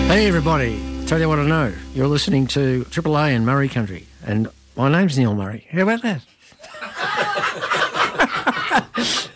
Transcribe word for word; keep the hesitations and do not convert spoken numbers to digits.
Hey everybody, tell you what I know. You're listening to Triple A in Murray Country, and my name's Neil Murray. How about that?